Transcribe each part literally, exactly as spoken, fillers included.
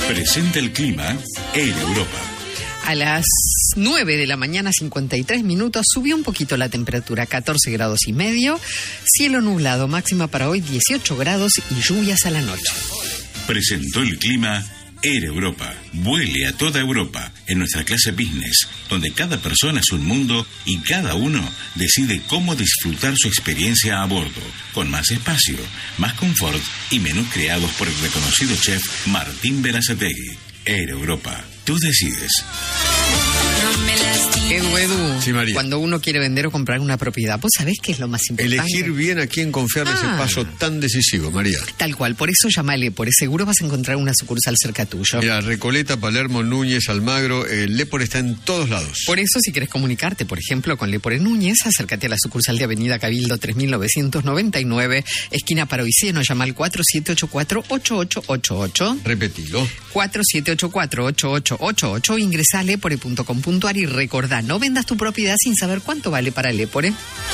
Presenta el clima en Europa. A las nueve de la mañana, cincuenta y tres minutos, subió un poquito la temperatura, catorce grados y medio, cielo nublado, máxima para hoy dieciocho grados y lluvias a la noche. Presentó el clima Air Europa. Vuele a toda Europa en nuestra clase business, donde cada persona es un mundo y cada uno decide cómo disfrutar su experiencia a bordo, con más espacio, más confort y menús creados por el reconocido chef Martín Berazategui. Air Europa. Tú decides. Edu, Edu, sí, María. Cuando uno quiere vender o comprar una propiedad, ¿vos sabés qué es lo más importante? Elegir bien a quién confiar en Ah. ese paso tan decisivo, María. Tal cual, por eso llamale, por seguro vas a encontrar una sucursal cerca tuyo. Mira, Recoleta, Palermo, Núñez, Almagro, el Lepore está en todos lados. Por eso, si querés comunicarte, por ejemplo, con Lepore Núñez, acércate a la sucursal de Avenida Cabildo tres mil novecientos noventa y nueve, esquina Paroiceno, llama al cuatro siete ocho cuatro, ocho ocho ocho ocho. Repetilo. cuatro siete ocho cuatro, ocho ocho ocho ocho, ingresa a lepore punto com punto a r y recordá, no vendas tu propiedad sin saber cuánto vale para Lepore.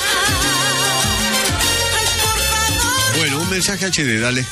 Bueno, un mensaje H D, dale.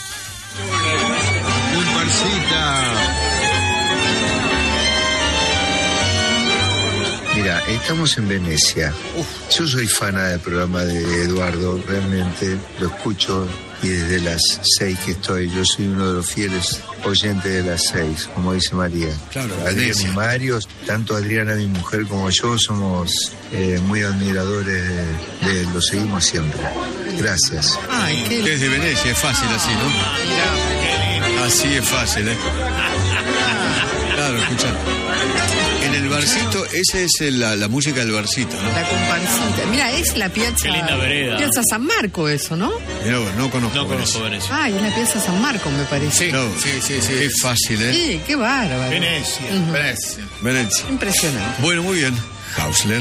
Mira, estamos en Venecia. Yo soy fana del programa de Eduardo, realmente lo escucho y desde las seis que estoy, yo soy uno de los fieles oyentes de las seis, como dice María. Claro, Adrián Venecia. y Mario, tanto Adriana, mi mujer, como yo somos eh, muy admiradores de, de él, lo seguimos siempre. Gracias. Ay, qué Desde Venecia, es fácil así, ¿no? Así es fácil, ¿eh? Claro, escuchá. En el barcito, esa es el- la, la música del barcito, ¿no? la comparsita. Mira, es la piazza. Qué linda vereda. Piazza San Marco, eso, ¿no? Mirá vos, no conozco. No conozco Venecia. Venecia. Ay, es la piazza San Marco, me parece. Sí, No, sí, sí, sí. Qué fácil, ¿eh? Sí, qué bárbaro. Venecia, Ujú. Venecia. Venecia. Impresionante. Bueno, muy bien. Hausler.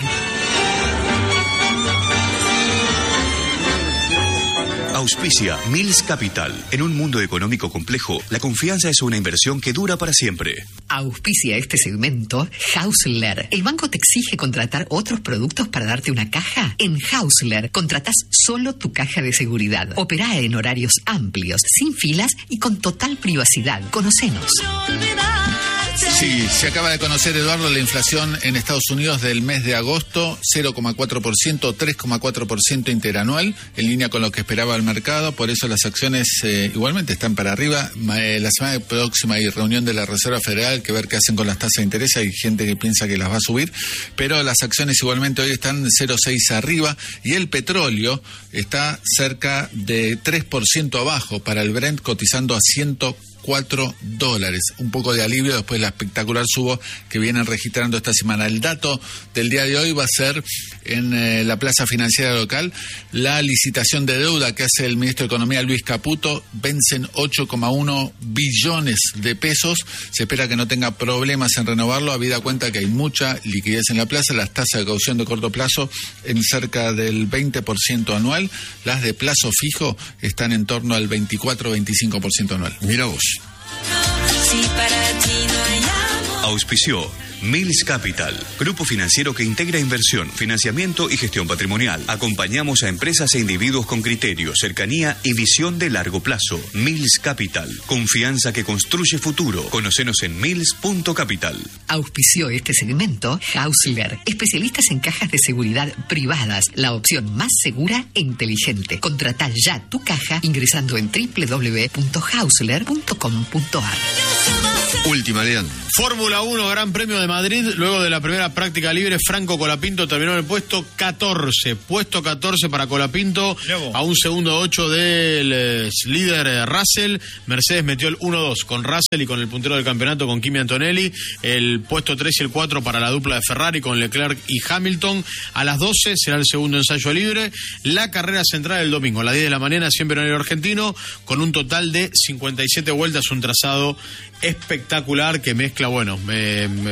Auspicia Mills Capital. En un mundo económico complejo, la confianza es una inversión que dura para siempre. Auspicia este segmento Hausler. ¿El banco te exige contratar otros productos para darte una caja? En Hausler contratás solo tu caja de seguridad. Operá en horarios amplios, sin filas y con total privacidad. Conocenos. Sí, se acaba de conocer, Eduardo, la inflación en Estados Unidos del mes de agosto, cero coma cuatro por ciento, tres coma cuatro por ciento interanual, en línea con lo que esperaba el mercado. Por eso las acciones eh, igualmente están para arriba. Ma- eh, la semana próxima hay reunión de la Reserva Federal, que ver qué hacen con las tasas de interés. Hay gente que piensa que las va a subir, pero las acciones igualmente hoy están cero coma seis arriba, y el petróleo está cerca de tres por ciento abajo para el Brent, cotizando a ciento cuatro dólares. Un poco de alivio después de la espectacular subo que vienen registrando esta semana. El dato del día de hoy va a ser en eh, la plaza financiera local la licitación de deuda que hace el ministro de Economía, Luis Caputo. Vencen ocho coma uno billones de pesos. Se espera que no tenga problemas en renovarlo, habida cuenta que hay mucha liquidez en la plaza. Las tasas de caución de corto plazo en cerca del veinte por ciento anual. Las de plazo fijo están en torno al veinticuatro a veinticinco por ciento anual. Mira vos. Auspició Mills Capital, grupo financiero que integra inversión, financiamiento y gestión patrimonial. Acompañamos a empresas e individuos con criterio, cercanía y visión de largo plazo. Mills Capital, confianza que construye futuro. Conocenos en mills punto capital. Auspició este segmento Hausler, especialistas en cajas de seguridad privadas, la opción más segura e inteligente. Contratá ya tu caja ingresando en doble u doble u doble u punto hausler punto com punto a r. Última, Leandro. Fórmula uno, Gran Premio de Madrid. Luego de la primera práctica libre, Franco Colapinto terminó en el puesto catorce. Puesto catorce para Colapinto, a un segundo ocho del eh, líder eh, Russell. Mercedes metió el uno dos con Russell y con el puntero del campeonato, con Kimi Antonelli. El puesto tres y el cuatro para la dupla de Ferrari con Leclerc y Hamilton. A las doce será el segundo ensayo libre. La carrera central el domingo, a las diez de la mañana, siempre en horario argentino, con un total de cincuenta y siete vueltas, un trazado espectacular que mezcla, bueno, me, me,